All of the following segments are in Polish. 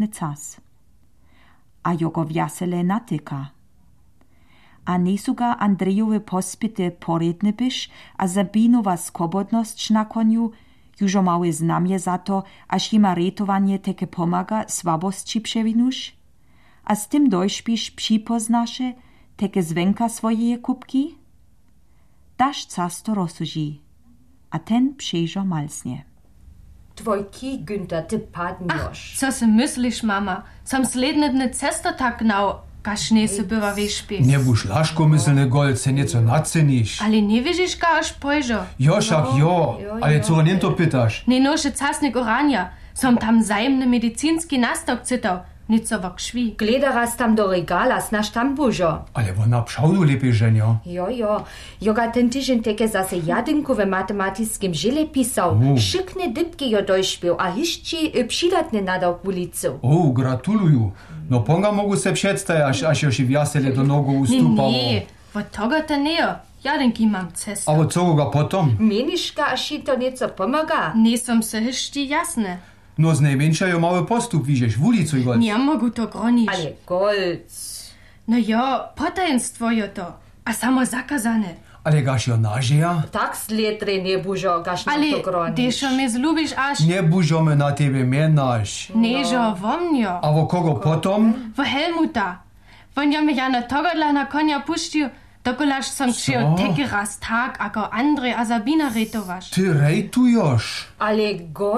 samotny cas. A jogo wjasele natyka. A nisu ga Andrejowe pospite poredne byś, a Sabinowa skobodność na koniu, jużo małe znamie za to, aż jima retowanie teke pomaga słabosci przewinusz? A z tym dojśpisz przypoznasze, teke zwenka swoje kubki? Dasz cas to rozsuži, a ten przejrzo malsnie. Tvoj kij, Günther, ty padnioš. Co si myślisz, mama? Sam sledne dne cesto tak nał, każ nie se bywa wyśpisz. Nie buš laškomyslny gol, se nieco naceniš. Ale nie widzisz ga aż pojżo. Jo, však jo, ale co nie to pytasz? Nie nosze casnik orania. Som tam zajemny medicinski nastok cytał. Nico wok szwi. Gleda raz tam do regala, znaš tam bužo. Ale ona pšaudu lepiej ženio. Jo. Joga ten tydzień teke zase jadynku w matematickim žile pisał. Szykne dypki jo dojśpił, a hišći přidatne nadał k ulicu. Gratuluju. No ponga mogu se předstajać, aż još i wjasele do nogu ustupało. Nie, od toga to nie. Jadynki mam cesto. A od co ga potom? Meniš ga, až ti to nieco pomaga? Nie som se hišći jasne. No z największa jo mały postup widzisz w ulicu i golc. Nie mogu to gronić. Ale golc. No jo, potajemstwo jo to. A samo zakazane. Ale gaš jo nažeja? Tak sledre nie bužo, gaš nam Ale to groniš. deszo mnie zlubisz aż... Nie bužome na tebe menaš. Nežo, vo mnjo. A vo kogo potom? Vo Helmuta. Von jo mi ja na togodla na konia puštil, dokolaž som kšel teke raz tak, ako Andrej a Sabina retovaš. Ty rejtujoš? Ale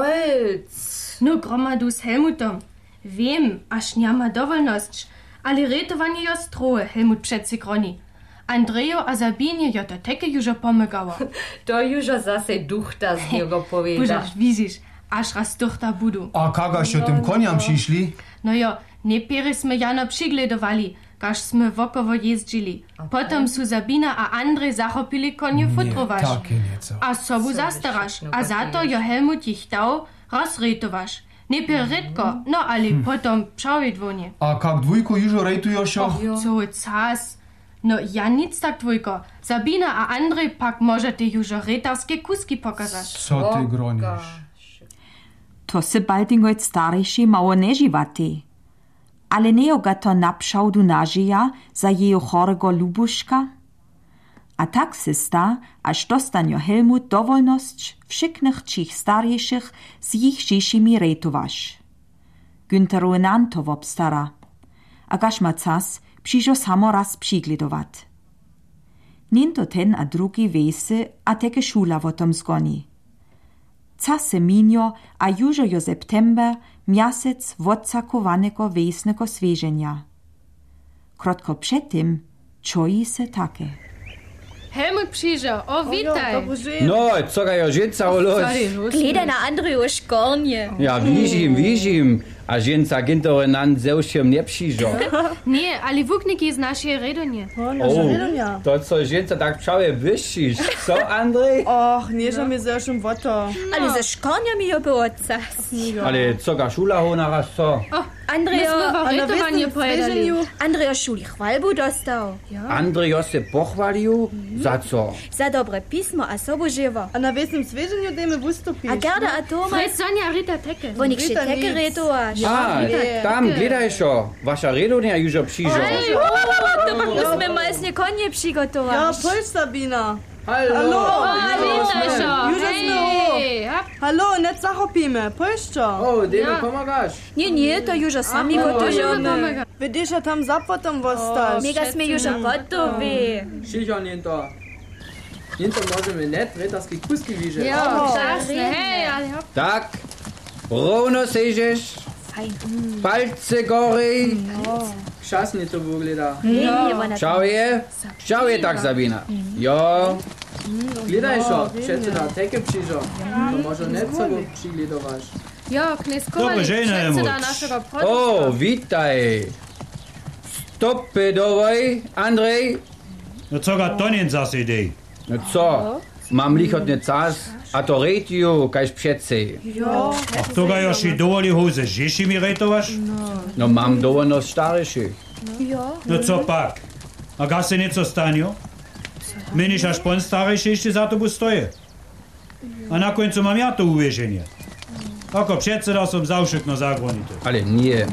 golc. No gromadu s Helmutom. Wiem, aż nie ma dowolność, ale retowanie jo stroje, Helmut przece groni. Andrejo a Sabinie jo to teke jużo pomagało. To južo zase duchta z niego powiedzia. Bužaš, widzisz, aż raz duchta budu. A kagaš jo tym koniam přišli? No jo, najpierw sme jano přigledovali, kaž sme wokowo jeździli. Potom su Sabina a Andrej zachopili konie futrować. Takie nieco. A sobu zastaraš, a za to jo Helmut ich dał, rozretowaš. Najpierw redko, no ale potom pšavidvonie. A kak dwójku južo rejtujošo? Co cas. No ja nic tak dwójko. Sabina a Andrej pak możete južo retarskie kuski pokazać. Co ty groniš? To se baldingojc starejší mało neživati. Ale nejoga to napšaudu nažija za jejo chorego lubuška? A tak se sta, až dostanjo Helmut dowolność všiknych čich starješich z jich žišimi rejtovaš. Günteru nan to obstara. A gaš ma cas, přišo samo raz přigledovat. Ninto ten a drugi vese, a teke šula o tom zgoni. Cas se minjo, a južo jo september, mjasec vodsakowanego vesnego sveženja. Krotko předtím, čoji se také. Helmut przyjrzał, o witaj. No, co ga jo ženca los? Gleda na Andreju škornje. Ja, widzim. A ženca gintory nan zeušiem nie przyjrzał. Nie, ale wukniki z naszej redonie. To co ženca tak pšauje wyścisz, co Andrej? Och, nie, że mi zeszłym woto. Ale ze škornjami jo było cas. Ale co ga šula ho naraz co? Andrejo retowanie pojedali. Andrejo šuli chvalbu dostał. Andrej jo se pochwalił? Za co? Za dobre pismo a sobu żywo. A na wiesnym sveženju dejme wystupić. A Gerda a Tomas, Fred Sonja Rita Teke. wo nik się teke retovaš. A, tam gledajš jo. Vaša redonia južo przyjrzał. To pak musíme malsne konje Ja, přigotovaš. pojdź Sabina. Hallo. Już Hallo, net zachopimy. Pojdź. O, dejme pomagaš. Nie, to južo sami gotujeme. Widzisz, a tam zapotom wostaš. Mega sme južo gotovi. Šižo niento. Niento możemy net retarski kuski widzieć. Ja, jasne, hej, ale hop. Tak, równo sejdziesz. Palce gory. Szasnie to wygląda. Ciao je tak, Sabina. Jo. Gledaj šo, přece na teke přišel. To może net sobie přigledovaš. Jo, kneskowali předseda našeho podcastu. O, witaj. Stopy Andrej. No co ga to nie zase idej? No co? Mam lichotny czas, a to rejtiju, kajś přece. A to ga još i dovoli hoze žiši mi rejtovaš? No mam dowolność starszych. No co pak? A ga se něco stanio? Meniš až pon starejši ešte za to stoje. A na koncu mam ja to uveženje. Ako predseda som zavšetno zagonito. Ale nie.